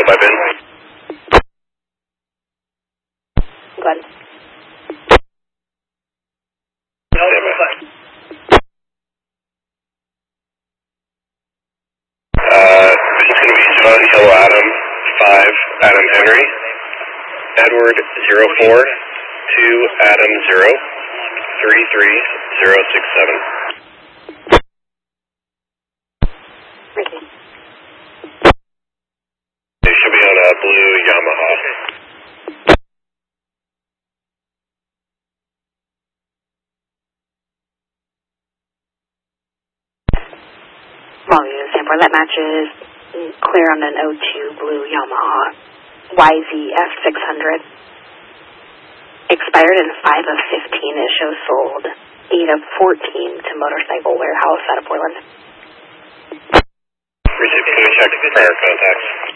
Go by Ben. Go ahead. This is going to be John Hill Adam, 5 Adam Henry, Edward 04, 2 Adam 0, 33067. They should be on a blue Yamaha. Volume Sanford, that matches clear on an 02 blue Yamaha YZF 600. Expired in 5 of 15. It shows sold 8 of 14 to Motorcycle Warehouse out of Portland. Received, can we check prior contacts?